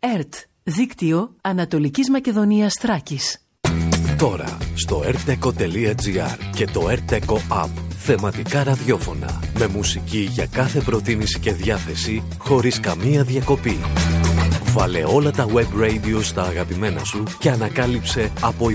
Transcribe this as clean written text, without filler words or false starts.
ΕΡΤ, δίκτυο Ανατολικής Μακεδονίας Θράκης. Τώρα στο erteco.gr και το Erteco App. Θεματικά ραδιόφωνα με μουσική για κάθε προτίμηση και διάθεση χωρίς καμία διακοπή. Βάλε όλα τα web radio στα αγαπημένα σου και ανακάλυψε από